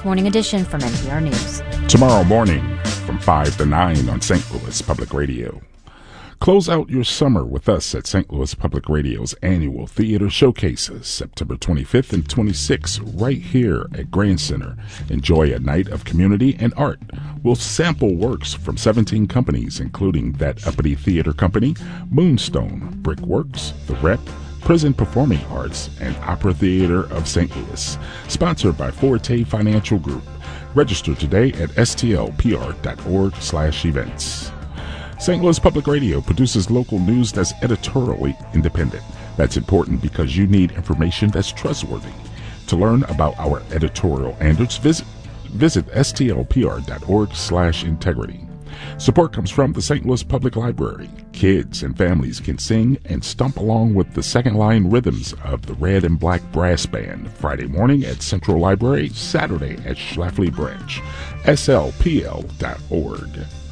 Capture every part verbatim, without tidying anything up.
Morning Edition from N P R News. Tomorrow morning from five to nine on Saint Louis Public Radio. Close out your summer with us at Saint Louis Public Radio's annual Theater Showcases, September twenty-fifth and twenty-sixth, right here at Grand Center. Enjoy a night of community and art. We'll sample works from seventeen companies, including That Uppity Theater Company, Moonstone, Brickworks, The Rep, Prison Performing Arts, and Opera Theater of Saint Louis. Sponsored by Forte Financial Group. Register today at stlpr.org slash events. Saint Louis Public Radio produces local news that's editorially independent. That's important because you need information that's trustworthy. To learn about our editorial standards, visit, visit stlpr.org slash integrity. Support comes from the Saint Louis Public Library. Kids and families can sing and stomp along with the second line rhythms of the Red and Black Brass Band. Friday morning at Central Library, Saturday at Schlafly Branch. S L P L dot org.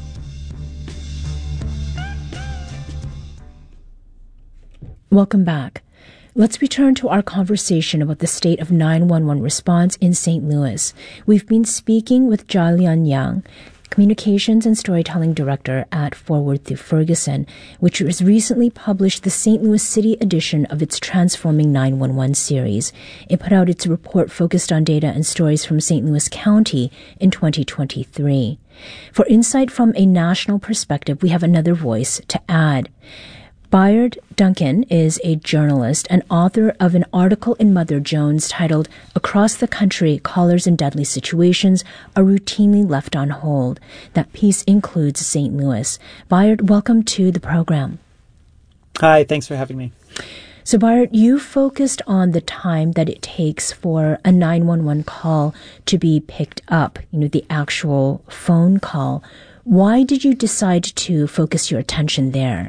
Welcome back. Let's return to our conversation about the state of nine one one response in Saint Louis. We've been speaking with Jialian Yang, Communications and Storytelling Director at Forward Through Ferguson, which has recently published the Saint Louis City edition of its Transforming nine one one series. It put out its report focused on data and stories from Saint Louis County in twenty twenty-three. For insight from a national perspective, we have another voice to add. Bayard Duncan is a journalist and author of an article in Mother Jones titled Across the Country, Callers in Deadly Situations Are Routinely Left on Hold. That piece includes Saint Louis. Bayard, welcome to the program. Hi, thanks for having me. So, Bayard, you focused on the time that it takes for a nine one one call to be picked up, you know, the actual phone call. Why did you decide to focus your attention there?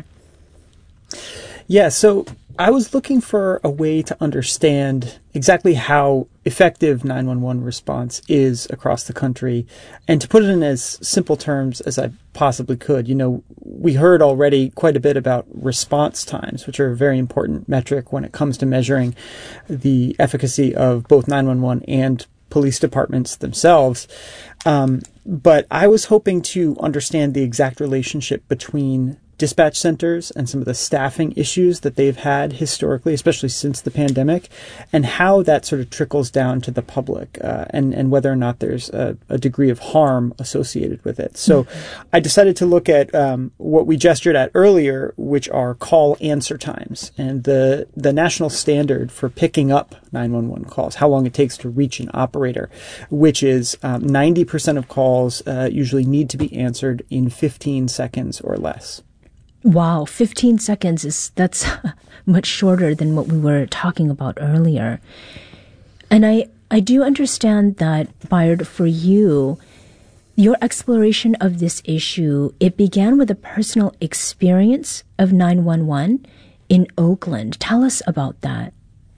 Yeah, so I was looking for a way to understand exactly how effective nine one one response is across the country, and to put it in as simple terms as I possibly could. You know, we heard already quite a bit about response times, which are a very important metric when it comes to measuring the efficacy of both nine one one and police departments themselves. Um, but I was hoping to understand the exact relationship between dispatch centers and some of the staffing issues that they've had historically, especially since the pandemic, and how that sort of trickles down to the public, uh, and, and whether or not there's a, a degree of harm associated with it. So mm-hmm. I decided to look at um, what we gestured at earlier, which are call answer times, and the, the national standard for picking up nine one one calls, how long it takes to reach an operator, which is um, ninety percent of calls uh, usually need to be answered in fifteen seconds or less. Wow, fifteen seconds is that's much shorter than what we were talking about earlier. And I, I do understand that, Bayard, for you, your exploration of this issue, it began with a personal experience of nine one one in Oakland. Tell us about that.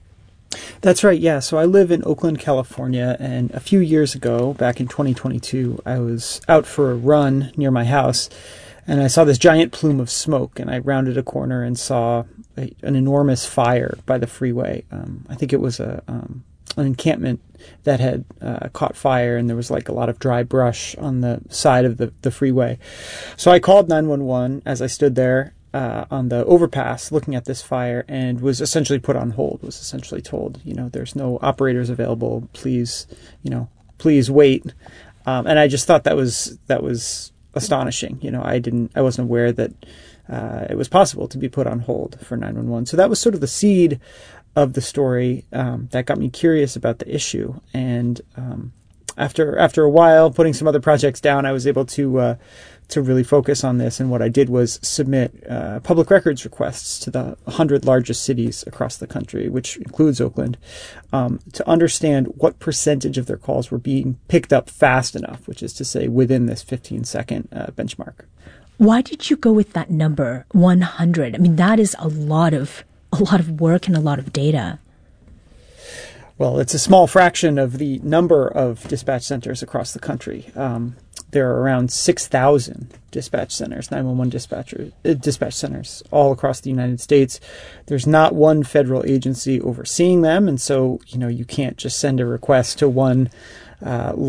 That's right, yeah. So I live in Oakland, California, and a few years ago, back in twenty twenty-two, I was out for a run near my house, and I saw this giant plume of smoke, and I rounded a corner and saw a, an enormous fire by the freeway. Um, I think it was a um, an encampment that had uh, caught fire, and there was like a lot of dry brush on the side of the, the freeway. So I called nine one one as I stood there uh, on the overpass looking at this fire, and was essentially put on hold, was essentially told, you know, there's no operators available, please, you know, please wait. Um, and I just thought that was that was... astonishing. You know, I didn't, I wasn't aware that uh, it was possible to be put on hold for nine one one. So that was sort of the seed of the story um, that got me curious about the issue. And um, after after a while, putting some other projects down, I was able to uh, to really focus on this. And what I did was submit uh, public records requests to the one hundred largest cities across the country, which includes Oakland, um, to understand what percentage of their calls were being picked up fast enough, which is to say within this fifteen second uh, benchmark. Why did you go with that number, one hundred? I mean, that is a lot of a lot of work and a lot of data. Well, it's a small fraction of the number of dispatch centers across the country. Um, there are around six thousand dispatch centers, nine one one dispatcher, uh, dispatch centers all across the United States. There's not one federal agency overseeing them, and so, you know, you can't just send a request to one uh,